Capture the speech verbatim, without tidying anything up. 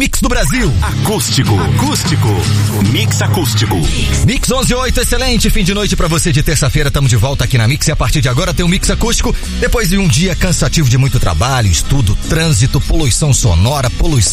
mix do Brasil. Acústico, acústico, mix acústico. Mix onze e oito, excelente fim de noite pra você de terça-feira, tamo de volta aqui na Mix e a partir de agora tem um mix acústico, depois de um dia cansativo de muito trabalho, estudo, trânsito, poluição sonora, poluição